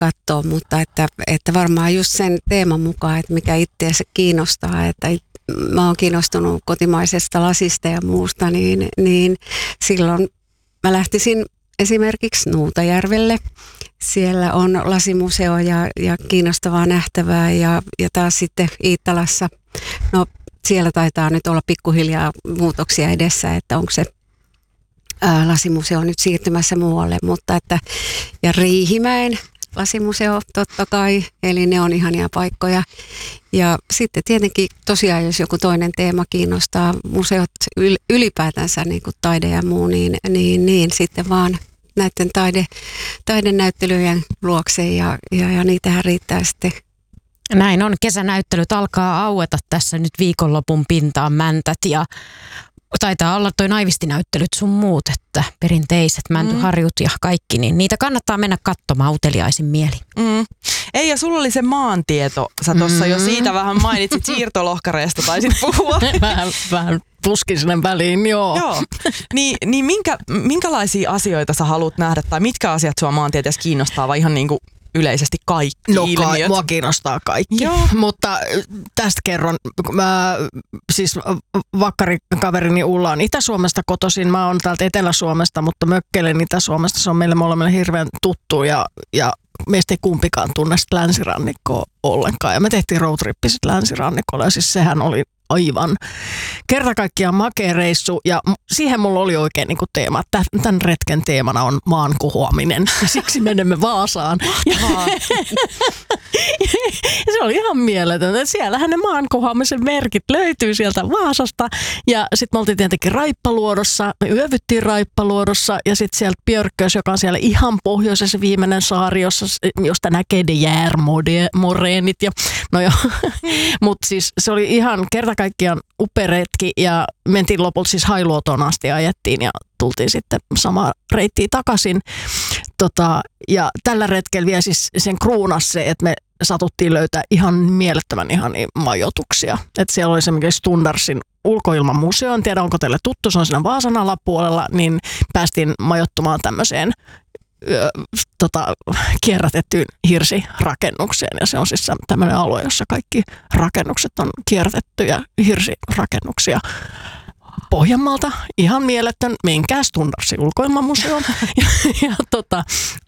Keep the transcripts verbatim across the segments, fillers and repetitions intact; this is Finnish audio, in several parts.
katsoa, mutta että, että varmaan just sen teeman mukaan, että mikä itseänsä kiinnostaa, että it, mä oon kiinnostunut kotimaisesta lasista ja muusta, niin, niin silloin mä lähtisin esimerkiksi Nuutajärvelle. Siellä on lasimuseo ja, ja kiinnostavaa nähtävää ja, ja taas sitten Iittalassa, no siellä taitaa nyt olla pikkuhiljaa muutoksia edessä, että onko se ää, lasimuseo nyt siirtymässä muualle, mutta että ja Riihimäen lasimuseo totta kai, eli ne on ihania paikkoja. Ja sitten tietenkin tosiaan, jos joku toinen teema kiinnostaa, museot ylipäätänsä niin kuin taide ja muu, niin, niin, niin sitten vaan näiden taide, taidenäyttelyjen luokse ja, ja, ja niitähän riittää sitten. Näin on. Kesänäyttelyt alkaa aueta tässä nyt viikonlopun pintaan mäntät ja taitaa olla toi naivistinäyttelyt sun muut, että perinteiset mäntyharjut ja kaikki, niin niitä kannattaa mennä katsomaan uteliaisin mieli. Mm. Ei, ja sulla oli se maantieto. Sä tuossa mm. jo siitä vähän mainitsit siirtolohkareesta, taisit puhua. vähän, vähän puskin sinne väliin, joo. joo. Ni, niin minkä, minkälaisia asioita sä haluat nähdä, tai mitkä asiat sua maantieteessä kiinnostaa, vai ihan niin kuin yleisesti kaikki no, ilmiöt? No mua kiinnostaa kaikki, joo. Mutta tästä kerron. Mä, siis vakkarikaverini Ulla on Itä-Suomesta kotoisin, mä oon täältä Etelä-Suomesta, mutta mökkelen Itä-Suomesta, se on meille molemmille hirveän tuttu ja, ja meistä ei kumpikaan tunne sitä länsirannikkoa ollenkaan. Ja me tehtiin roadtrippi sitten länsirannikolla ja siis sehän oli aivan kerta kaikkiaan makea reissu ja siihen mulla oli oikein niin kuin teema. Tämän retken teemana on maan kohoaminen ja siksi menemme Vaasaan. Ja, ja se oli ihan mieletöntä. Siellähän ne maan kohoamisen merkit löytyy sieltä Vaasasta ja sitten me oltiin tietenkin Raippaluodossa. Me yövyttiin Raippaluodossa ja sitten sieltä Björkös, joka on siellä ihan pohjoisessa viimeinen saari, jossa, josta näkee de Järmoreenit ja no joo. Mutta siis se oli ihan kerta kaikkiaan upea retki ja mentiin lopulta siis Hailuotoon asti ja ajettiin ja tultiin sitten samaa reittiä takaisin. Tota, ja tällä retkellä vielä siis sen kruunas se, että me satuttiin löytää ihan mielettömän ihania majoituksia. Että siellä oli esimerkiksi Stundarsin ulkoilmamuseo, en tiedä onko teille tuttu, se on siinä Vaasan alapuolella, niin päästiin majoittumaan tämmöiseen Ö, tota, kierrätettyyn hirsirakennukseen ja se on siis tämmöinen alue, jossa kaikki rakennukset on kierrätettyjä hirsirakennuksia Pohjanmaalta. Ihan mieletön, menkää Stundarsin ulkoilmamuseoon ja, ja, tota,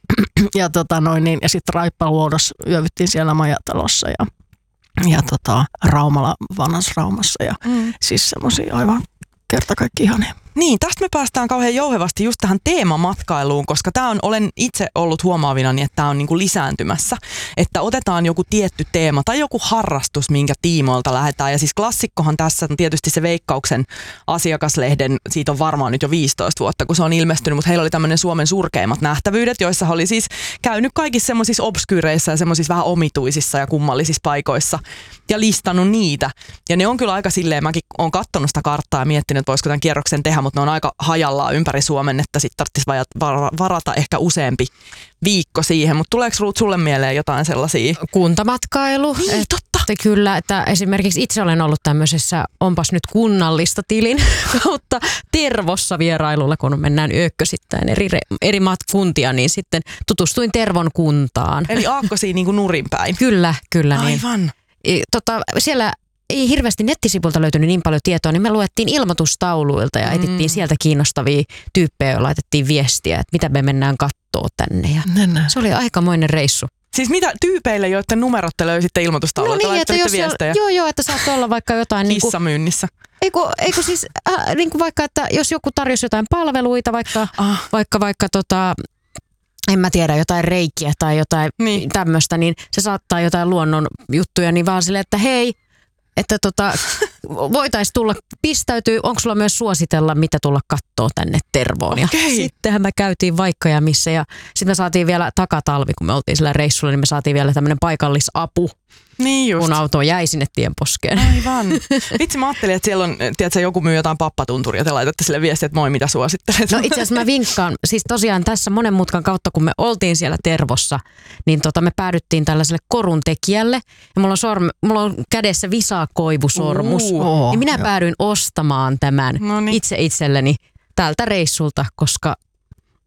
ja, tota noin, niin, ja sitten Raippaluodossa yövyttiin siellä majatalossa ja, ja tota, Raumalla, vanhassa Raumassa ja mm. siis semmoisia aivan kerta kaikki ihania. Niin, tästä me päästään kauhean jouhevasti just tähän teemamatkailuun, koska tämä on, olen itse ollut huomaavinani, että tämä on niinku lisääntymässä. Että otetaan joku tietty teema tai joku harrastus, minkä tiimoilta lähdetään. Ja siis klassikkohan tässä on tietysti se Veikkauksen asiakaslehden, siitä on varmaan nyt jo viisitoista vuotta, kun se on ilmestynyt, mutta heillä oli tämmöinen Suomen surkeimmat nähtävyydet, joissa oli siis käynyt kaikissa semmoisissa obskyreissä ja semmoisissa vähän omituisissa ja kummallisissa paikoissa ja listannut niitä. Ja ne on kyllä aika silleen, mäkin olen katsonut sitä karttaa ja miettinyt, että voisiko tämän kierroksen tehdä, mutta ne on aika hajallaan ympäri Suomen, että sitten tarvitsisi varata ehkä useampi viikko siihen. Mutta tuleeko Ruut sulle mieleen jotain sellaisia? Kuntamatkailu. Niin, et, totta. Että kyllä, että esimerkiksi itse olen ollut tämmöisessä, onpas nyt kunnallista tilin kautta Tervossa vierailulla, kun mennään yökkösittäin eri, eri maat kuntia, niin sitten tutustuin Tervon kuntaan. Eli aakkosiin niin kuin nurinpäin. Kyllä, kyllä. Aivan. Niin. Tota, siellä ei hirveästi nettisivulta löytynyt niin paljon tietoa, niin me luettiin ilmoitustauluilta ja etittiin mm. sieltä kiinnostavia tyyppejä ja laitettiin viestiä, että mitä me mennään kattoo tänne. Ja se oli aikamoinen reissu. Siis mitä tyypeille, joiden numerot te löysitte ilmoitustauluilta? No niin, että jos viestejä? Joo, joo, että saattoi olla vaikka jotain kissamyynnissä. Eiku, eiku siis, äh, niin kuin vaikka, että jos joku tarjosi jotain palveluita, vaikka, ah. vaikka, vaikka tota, en mä tiedä, jotain reikiä tai jotain niin. tämmöistä, niin se saattaa jotain luonnon juttuja, niin vaan silleen, että hei, että tota, voitaisiin tulla pistäytyy, onko sulla myös suositella, mitä tulla kattoo tänne Tervoon. Okay. Ja sittenhän me käytiin vaikka ja missä ja sitten me saatiin vielä takatalvi, kun me oltiin sillä reissulla, niin me saatiin vielä tämmöinen paikallisapu. Niin just. Kun auto jäi sinne tienposkeen. Aivan. Vitsi, mä ajattelin, että siellä on, tiedätkö, joku myy jotain pappatunturia ja te laitatte sille viestiä, että moi, mitä suosittelet. No itse asiassa mä vinkkaan, siis tosiaan tässä monen mutkan kautta, kun me oltiin siellä Tervossa, niin tota me päädyttiin tällaiselle korun tekijälle. Ja mulla on, sorm, mulla on kädessä visakoivusormus. Uh, niin minä jo. päädyin ostamaan tämän Noniin. itse itselleni tältä reissulta, koska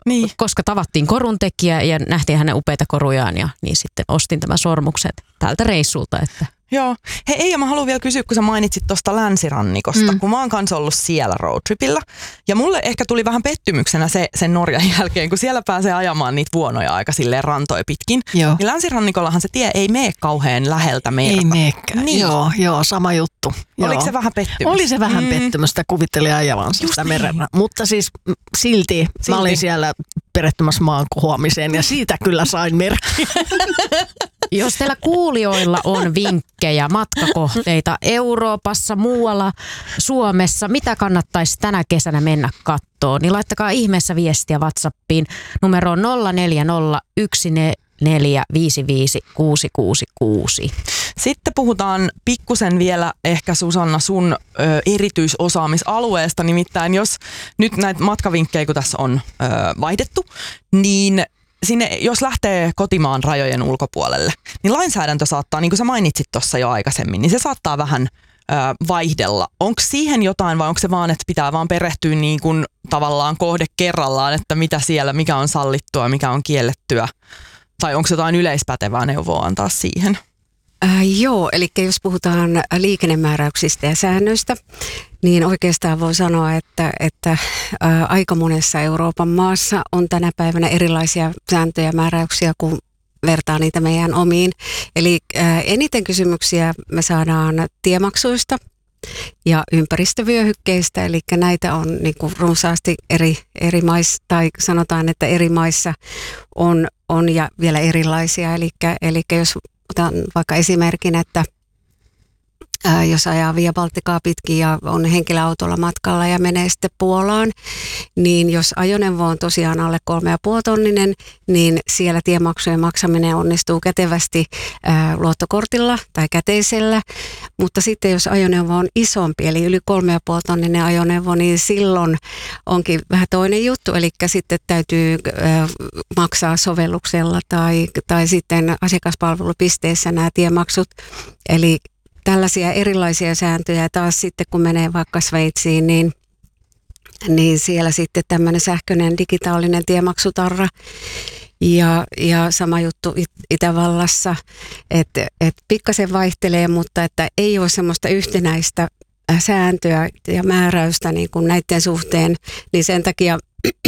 Niin. koska tavattiin koruntekijä ja nähtiin hänen upeita korujaan ja niin sitten ostin tämän sormukset tältä reissulta. Että. Joo. Hei Eija, mä haluan vielä kysyä, kun sä mainitsit tuosta länsirannikosta, mm. kun mä oon kanssa ollut siellä roadtripillä. Ja mulle ehkä tuli vähän pettymyksenä se sen Norjan jälkeen, kun siellä pääsee ajamaan niitä vuonoja aika silleen rantoja pitkin. Joo. Niin länsirannikollahan se tie ei mene kauhean läheltä merta. Ei meekään. Niin. Joo, joo, sama juttu. Oliko joo. se vähän pettymys? Oli se vähän mm. pettymystä, kuvitteli ajavansa Just sitä niin. merellä. Mutta siis m, silti, silti mä olin siellä perehtymässä maankohoamiseen ja siitä kyllä sain merkkiä. Jos teillä kuulijoilla on vinkkejä, matkakohteita Euroopassa, muualla Suomessa, mitä kannattaisi tänä kesänä mennä kattoon, niin laittakaa ihmeessä viestiä WhatsAppiin numeroon nolla neljä nolla yksi neljä viisi viisi kuusi kuusi kuusi. Sitten puhutaan pikkusen vielä ehkä Susanna sun ö, erityisosaamisalueesta, nimittäin jos nyt näitä matkavinkkejä, kun tässä on ö, vaihdettu, niin sinne, jos lähtee kotimaan rajojen ulkopuolelle, niin lainsäädäntö saattaa, niin kuin sä mainitsit tuossa jo aikaisemmin, niin se saattaa vähän ö, vaihdella. Onko siihen jotain vai onko se vaan, että pitää vaan perehtyä niin kuin tavallaan kohde kerrallaan, että mitä siellä, mikä on sallittua ja mikä on kiellettyä? Tai onko jotain yleispätevää neuvoa antaa siihen? Äh, joo, eli jos puhutaan liikennemääräyksistä ja säännöistä, niin oikeastaan voi sanoa, että, että äh, aika monessa Euroopan maassa on tänä päivänä erilaisia sääntöjä ja määräyksiä, kun vertaa niitä meidän omiin. Eli äh, eniten kysymyksiä me saadaan tiemaksuista ja ympäristövyöhykkeistä, eli näitä on niin kuin runsaasti eri, eri maissa, tai sanotaan, että eri maissa on, on ja vielä erilaisia. Eli, eli jos otan vaikka esimerkin, että ää, jos ajaa Via Balticaa pitkin ja on henkilöautolla matkalla ja menee sitten Puolaan, niin jos ajoneuvo on tosiaan alle kolme ja puoli tonninen, niin siellä tiemaksujen maksaminen onnistuu kätevästi ää, luottokortilla tai käteisellä. Mutta sitten jos ajoneuvo on isompi, eli yli kolme ja puoli tonninen ajoneuvo, niin silloin onkin vähän toinen juttu. Eli sitten täytyy ää, maksaa sovelluksella tai, tai sitten asiakaspalvelupisteessä nämä tiemaksut. Eli tällaisia erilaisia sääntöjä taas sitten, kun menee vaikka Sveitsiin, niin, niin siellä sitten tämmöinen sähköinen digitaalinen tiemaksutarra. Ja, ja sama juttu It- Itävallassa, että et pikkasen vaihtelee, mutta että ei ole semmoista yhtenäistä sääntöä ja määräystä niin kuin näiden suhteen, niin sen takia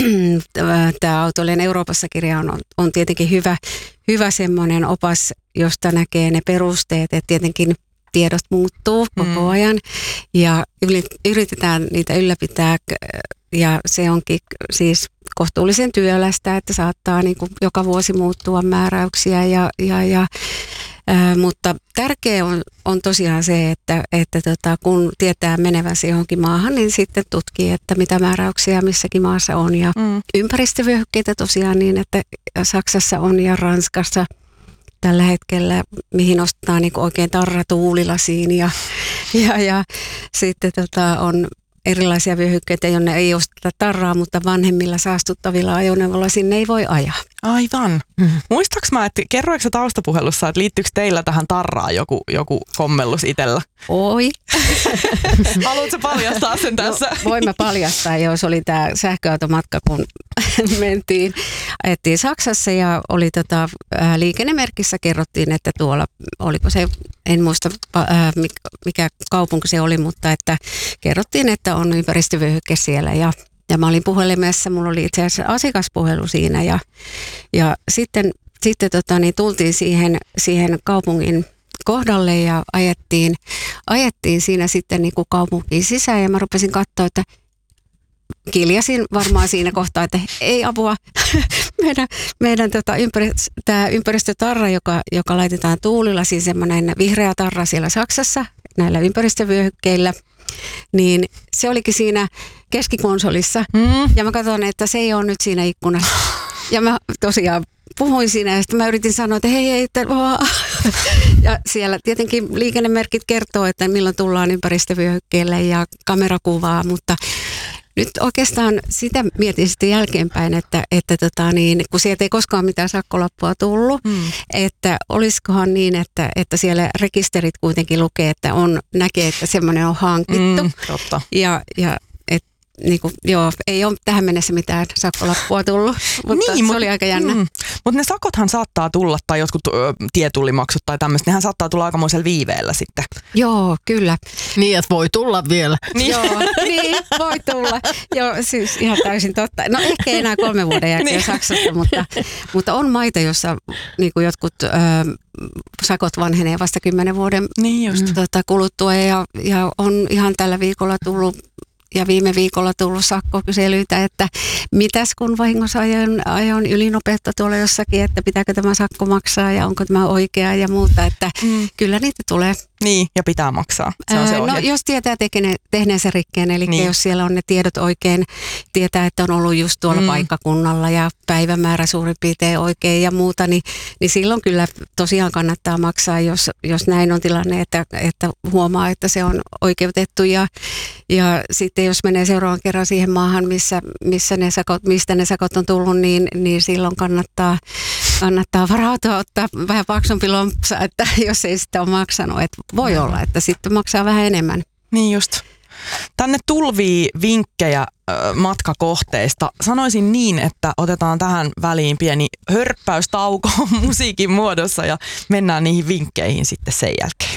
tämä Autoilijan Euroopassa-kirja on, on tietenkin hyvä, hyvä semmoinen opas, josta näkee ne perusteet, että tietenkin tiedot muuttuu koko mm. ajan ja yritetään niitä ylläpitää ja se onkin siis kohtuullisen työlästä, että saattaa niin kuin joka vuosi muuttua määräyksiä ja, ja, ja ää, mutta tärkeä on, on tosiaan se, että, että tota, kun tietää menevänsä johonkin maahan, niin sitten tutkii, että mitä määräyksiä missäkin maassa on ja mm. ympäristövyöhykkeitä tosiaan niin, että Saksassa on ja Ranskassa tällä hetkellä, mihin ostetaan niin oikein tarra tuulilasiin ja, ja, ja sitten tota, on erilaisia vyöhykkeitä, jonne ei osteta tarraa, mutta vanhemmilla saastuttavilla ajoneuvoilla sinne ei voi ajaa. Aivan. Mm. Muistaaks mä, että kerroiko sä taustapuhelussa, että liittyykö teillä tähän tarraan joku, joku kommellus itsellä? Oi. Haluatko paljastaa sen tässä? No, voin mä paljastaa, jos oli tämä sähköautomatka, kun mentiin, ajettiin Saksassa ja oli tota, ää, liikennemerkissä kerrottiin, että tuolla, oliko se, en muista ää, mikä kaupunki se oli, mutta että kerrottiin, että on ympäristövyöhyke siellä ja Ja mä olin puhelimessa, mulla oli itse asiassa asiakaspuhelu siinä ja, ja sitten, sitten tota, niin tultiin siihen, siihen kaupungin kohdalle ja ajettiin, ajettiin siinä sitten niin kuin kaupunkiin sisään ja mä rupesin katsoa, että kiljasin varmaan siinä kohtaa, että ei apua. meidän meidän tota ympäristö, tämä ympäristötarra, joka, joka laitetaan tuulilla, siis semmoinen vihreä tarra siellä Saksassa näillä ympäristövyöhykkeillä, niin se olikin siinä keskikonsolissa. Mm. Ja mä katson, että se ei ole nyt siinä ikkunassa. Ja mä tosiaan puhuin siinä ja sitten mä yritin sanoa, että hei, hei, että ja siellä tietenkin liikennemerkit kertoo, että milloin tullaan ympäristövyöhykkeelle ja kamerakuvaa, mutta nyt oikeastaan sitä mietin sitten jälkeenpäin, että, että tota niin, kun sieltä ei koskaan mitään sakkolappua tullut, mm. että olisikohan niin, että, että siellä rekisterit kuitenkin lukee, että on, näkee, että semmoinen on hankittu. Mm, totta. Ja, ja et, niin kuin, joo, ei ole tähän mennessä mitään sakkolappua tullut, mutta niin, se mut, oli aika jännä. Mm, mutta ne sakothan saattaa tulla, tai jotkut ö, tietullimaksut tai tämmöistä, nehän saattaa tulla aikamoisella viiveellä sitten. Joo, kyllä. Niin, että voi tulla vielä. Niin. Joo, niin, voi tulla. Joo, siis ihan täysin totta. No ehkä ei enää kolme vuoden jälkeen niin. Saksassa, mutta, mutta on maita, jossa niin kuin jotkut ö, sakot vanhenee vasta kymmenen vuoden niin just. Tota, kuluttua ja, ja on ihan tällä viikolla tullut ja viime viikolla tullut sakkokyselyitä, että mitäs kun vahingossa ajoin, ajoin ylinopeutta tuolla jossakin, että pitääkö tämä sakko maksaa ja onko tämä oikea ja muuta, että mm. kyllä niitä tulee. Niin, ja pitää maksaa. Se on se no jos tietää tekene, tehneensä rikkeen, eli niin. Jos siellä on ne tiedot oikein, tietää, että on ollut just tuolla mm. paikkakunnalla ja päivämäärä suurin piirtein oikein ja muuta, niin, niin silloin kyllä tosiaan kannattaa maksaa, jos, jos näin on tilanne, että, että huomaa, että se on oikeutettu ja, ja sitten jos menee seuraavan kerran siihen maahan, missä, missä ne sakot, mistä ne sakot on tullut, niin, niin silloin kannattaa, kannattaa varautua ottaa vähän paksumpi lompsa, että jos ei sitä ole maksanut, että voi no. olla, että sitten maksaa vähän enemmän. Niin just. Tänne tulvii vinkkejä ö, matkakohteista. Sanoisin niin, että otetaan tähän väliin pieni hörppäystauko musiikin muodossa ja mennään niihin vinkkeihin sitten sen jälkeen.